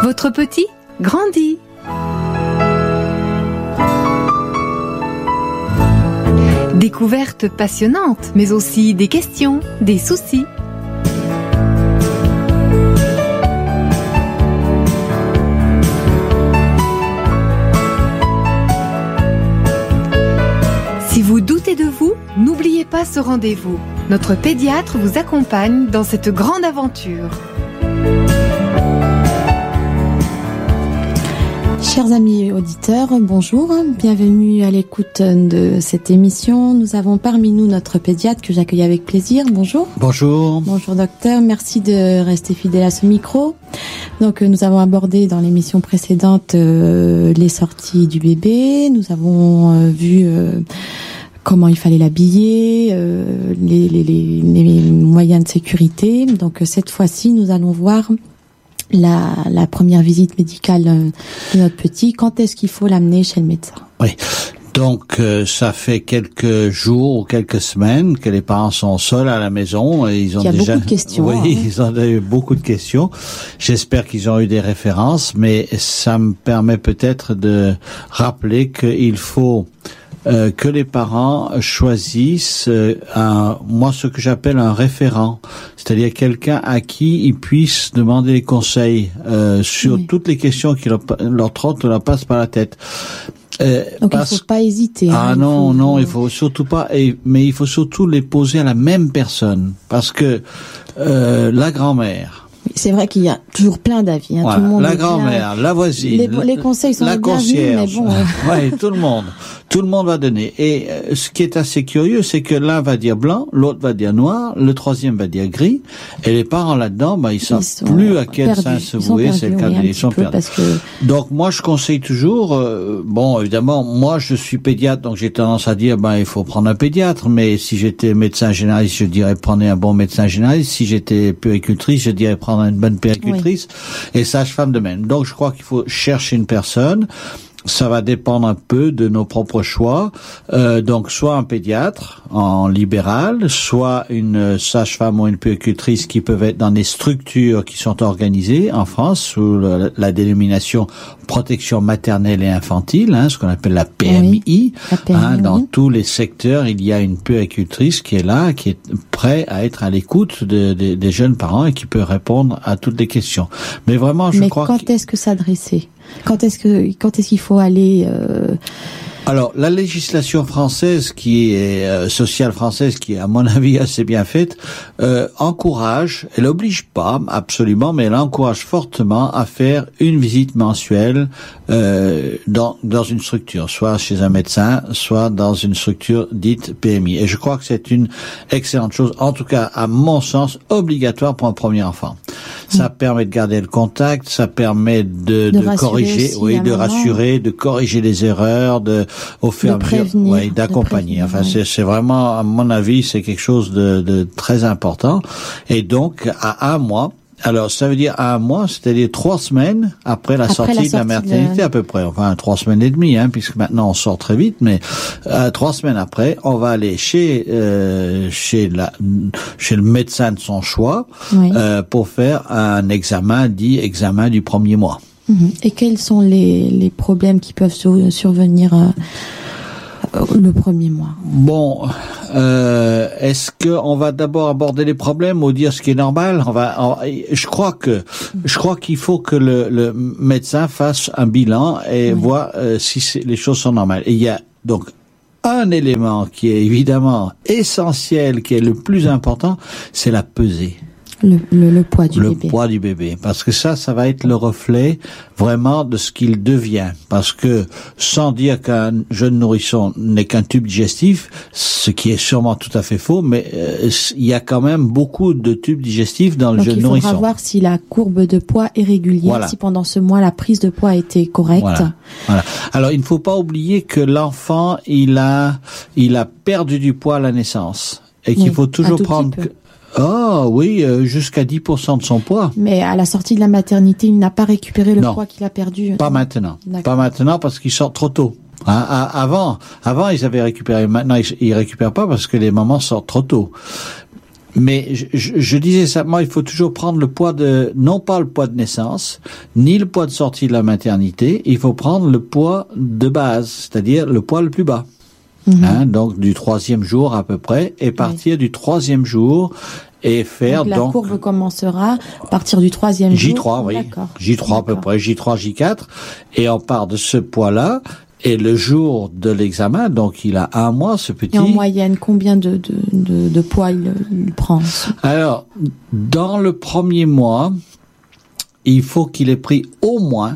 Votre petit grandit. Découvertes passionnantes, mais aussi des questions, des soucis. Si vous doutez de vous, n'oubliez pas ce rendez-vous. Notre pédiatre vous accompagne dans cette grande aventure. Chers amis auditeurs, bonjour, bienvenue à l'écoute de cette émission. Nous avons parmi nous notre pédiatre que j'accueille avec plaisir. Bonjour. Bonjour. Bonjour docteur, merci de rester fidèle à ce micro. Donc nous avons abordé dans l'émission précédente les sorties du bébé. Nous avons vu comment il fallait l'habiller, les moyens de sécurité. Donc cette fois-ci, nous allons voir la première visite médicale de notre petit. Quand est-ce qu'il faut l'amener chez le médecin? Oui. Donc ça fait quelques jours ou quelques semaines que les parents sont seuls à la maison et ils ont déjà beaucoup de questions. Oui, ils ont eu beaucoup de questions. J'espère qu'ils ont eu des références, mais ça me permet peut-être de rappeler qu'il faut que les parents choisissent ce que j'appelle un référent, c'est-à-dire quelqu'un à qui ils puissent demander des conseils sur toutes les questions qui leur trottent ou leur passent par la tête. Donc il faut pas hésiter. Il faut surtout pas. Mais il faut surtout les poser à la même personne, parce que la grand-mère. C'est vrai qu'il y a toujours plein d'avis. Voilà, tout le monde la grand-mère, la voisine, les conseils sont la concierge, mais bon. Ouais, tout le monde va donner. Et ce qui est assez curieux, c'est que l'un va dire blanc, l'autre va dire noir, le troisième va dire gris, et les parents là-dedans, ils savent plus à quel sein se vouer. C'est le cas, ils sont perdus. Donc moi, je conseille toujours. Évidemment, moi, je suis pédiatre, donc j'ai tendance à dire, il faut prendre un pédiatre. Mais si j'étais médecin généraliste, je dirais prenez un bon médecin généraliste. Si j'étais puéricultrice, je dirais prendre une bonne puéricultrice, et sage-femme de même. Donc je crois qu'il faut chercher une personne. Ça va dépendre un peu de nos propres choix. Donc soit un pédiatre en libéral, soit une sage-femme ou une puéricultrice qui peuvent être dans des structures qui sont organisées en France sous la dénomination protection maternelle et infantile, ce qu'on appelle la PMI. Oui, la PMI, Dans tous les secteurs, il y a une puéricultrice qui est là, qui est prête à être à l'écoute des jeunes parents et qui peut répondre à toutes les questions. Mais vraiment, je crois. Mais quand est-ce que s'adresser? Quand est-ce qu'il faut aller Alors, la législation française qui est sociale française, qui est à mon avis assez bien faite, encourage, elle oblige pas absolument, mais elle encourage fortement à faire une visite mensuelle dans une structure, soit chez un médecin, soit dans une structure dite PMI. Et je crois que c'est une excellente chose, en tout cas à mon sens, obligatoire pour un premier enfant. Ça permet de garder le contact, ça permet de corriger, de rassurer, de corriger les erreurs, au fur et à mesure, d'accompagner. Enfin, c'est vraiment, à mon avis, c'est quelque chose de très important. Et donc, à 1 mois, alors ça veut dire à 1 mois, c'est-à-dire 3 semaines après la sortie de la maternité à peu près. Enfin, 3 semaines et demie, puisque maintenant on sort très vite, mais 3 semaines après, on va aller chez le médecin de son choix, pour faire un examen du premier mois. Et quels sont les problèmes qui peuvent survenir le premier mois? Bon, est-ce que on va d'abord aborder les problèmes ou dire ce qui est normal? Je crois qu'il faut que le médecin fasse un bilan et voir si les choses sont normales. Et il y a donc un élément qui est évidemment essentiel, qui est le plus important, c'est la pesée. Le poids du bébé. Le poids du bébé. Parce que ça va être le reflet vraiment de ce qu'il devient. Parce que, sans dire qu'un jeune nourrisson n'est qu'un tube digestif, ce qui est sûrement tout à fait faux, mais il y a quand même beaucoup de tubes digestifs dans le jeune nourrisson. Donc il faudra voir si la courbe de poids est régulière, si pendant ce mois la prise de poids a été correcte. Voilà. Alors, il ne faut pas oublier que l'enfant, il a perdu du poids à la naissance. Et qu'il faut toujours prendre... jusqu'à 10% de son poids. Mais à la sortie de la maternité, il n'a pas récupéré le poids qu'il a perdu. Pas maintenant. Pas maintenant parce qu'il sort trop tôt. Avant, ils avaient récupéré. Maintenant, ils récupèrent pas parce que les mamans sortent trop tôt. Mais je disais simplement, il faut toujours prendre le poids non pas le poids de naissance, ni le poids de sortie de la maternité, il faut prendre le poids de base, c'est-à-dire le poids le plus bas. Donc du 3e jour à peu près, et partir du 3e jour et faire donc... La courbe commencera à partir du 3e jour. J3, oui. J3 à peu près, J3, J4, et on part de ce poids-là. Et le jour de l'examen, donc il a 1 mois, ce petit. Et en moyenne, combien de poids il prend? Alors, dans le premier mois, il faut qu'il ait pris au moins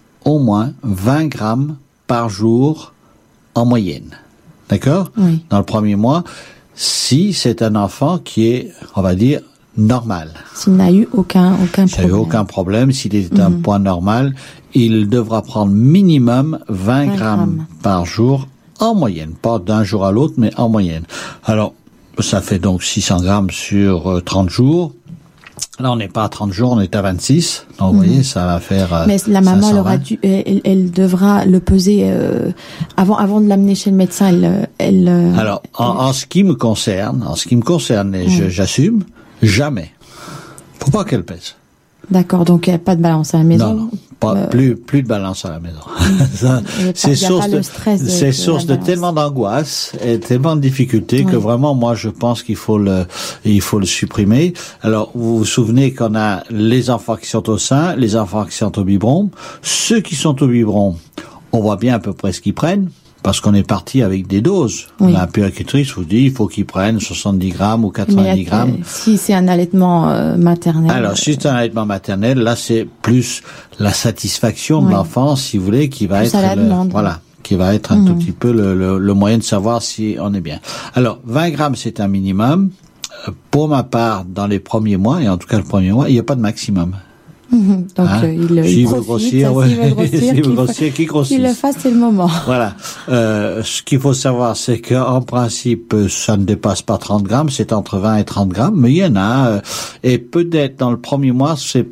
20 grammes par jour en moyenne. D'accord? Oui. Dans le premier mois, si c'est un enfant qui est, on va dire, normal. S'il n'a eu aucun problème. S'il n'a eu aucun problème, s'il est un poids normal, il devra prendre minimum 20 grammes par jour en moyenne. Pas d'un jour à l'autre, mais en moyenne. Alors, ça fait donc 600 grammes sur 30 jours. Là, on n'est pas à 30 jours, on est à 26. Donc, vous voyez, ça va faire... Mais la maman, elle devra le peser avant de l'amener chez le médecin. Alors, en ce qui me concerne, j'assume, jamais. Faut pas qu'elle pèse. D'accord, donc il n'y a pas de balance à la maison. Non, plus de balance à la maison. C'est source de tellement d'angoisse et tellement de difficultés que vraiment, moi, je pense qu'il faut le supprimer. Alors, vous vous souvenez qu'on a les enfants qui sont au sein, les enfants qui sont au biberon. Ceux qui sont au biberon, on voit bien à peu près ce qu'ils prennent. Parce qu'on est parti avec des doses. Oui. La puéricultrice vous dit, il faut qu'ils prennent 70 grammes ou 90 grammes. Si c'est un allaitement maternel. Alors, si c'est un allaitement maternel, là, c'est plus la satisfaction de l'enfant, si vous voulez, qui va plus être qui va être un tout petit peu le moyen de savoir si on est bien. Alors, 20 grammes, c'est un minimum. Pour ma part, dans les premiers mois, et en tout cas le premier mois, il n'y a pas de maximum. Donc il veut grossir, qu'il grossisse. Qu'il le fasse, c'est le moment. Voilà. Ce qu'il faut savoir, c'est qu'en principe, ça ne dépasse pas 30 grammes, c'est entre 20 et 30 grammes, mais il y en a, et peut-être dans le premier mois,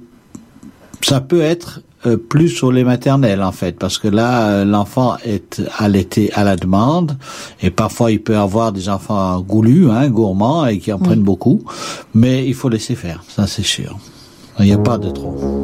ça peut être plus au lait maternel, en fait, parce que là, l'enfant est allaité à la demande, et parfois il peut avoir des enfants goulus, gourmands, et qui en prennent beaucoup, mais il faut laisser faire, ça c'est sûr. Il n'y a pas de trop.